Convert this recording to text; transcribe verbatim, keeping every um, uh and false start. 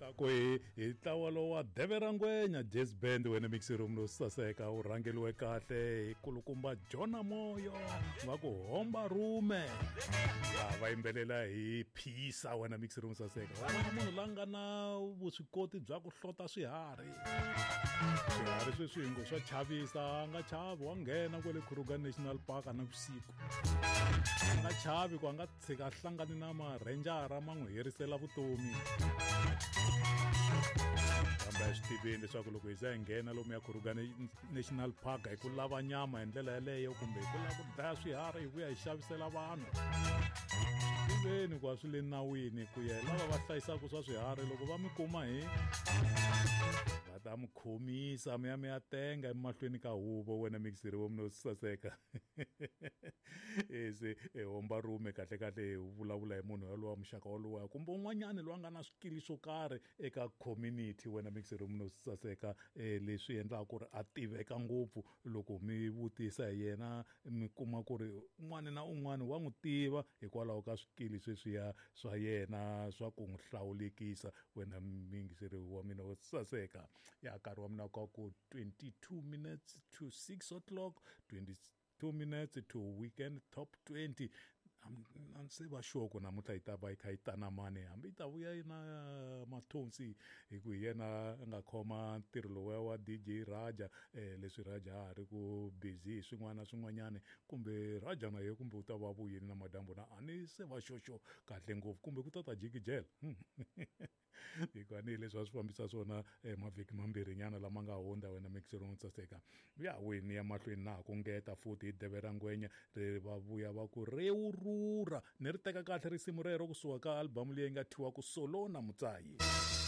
loko hi hi tlawalo wa Deverangwenya Jazz Band wena mixi room no saseka u rhangeliwe kahle hi kulukumba Jona Moyo va ku homba rume va yimbelela hi phisa wena mixi room saseka wena munhu langa na vuswikoti bya ku hlota swiharhi swiharhi sweswingo swa chavisa nga chavi wa nghena kwale Kruger National Park na vusiku nga chavi ku nga tshika hlangani na marenjara ma n'wi herisela vutomi kambe Steven leswaku loko hi za hi nghena lomu ya Kruger National Park hi ku lava nyama hi ndlela yaleyo kumbe hi ku lava ku dlaya swiharhi hi vuya hi xavisela vanhu iveni kwa swi le nawini ku ya lava va hlayisaka swa swiharhi loko va mi kuma hi ta mu khomisa mi ya mi ya tenga emahlweni ka huvo wena mixi room no saseka ese e homba rume kahle kahle u vulavula hi munhu yalowa muxaka walowa kumbe un'wanyana loyi a nga na swikili swo karhi eka community wena mixi room no saseka leswi endlaka ku ri a tiveka ngopfu loko mi vutisa hi yena mi kuma ku ri un'wana na un'wana wa n'wi tiva hikwalaho ka swikili sweswiya swa yena swa ku n'wi hlawulekisa wena mixi wa mina wo saseka ya nkarhi wa mina ka ku twenty-two minutes to six o'clock twenty-two minutes to weekend top twenty a ni se va sure ku namuntlha yi ta va yi kha yi tana mani hambi yi ta vuya yi na mathonsi hi ku hi yena a nga khoma ntirho lowa wa D J Raja eh leswi Raja a ri ku busy hi swin'wana na swin'wanyana kumbe Raja na ye kumbe u ta va vuyini na madambu na a ni se va xoxo kahle ngopfu kumbe ku ta ta Jiggy Jail hikwani leswi va swi fambisa swona mavhiki mambirhinyana lama nga hundza wena mixi room saseka ya wini ya mahlweni na ku ngeta futhi hi Deverangwenya ri va vuya va ku reurura ni ri teka kahle risimu rero kusuka ka album leyi nga thiwa ku Solo na Mutsayi.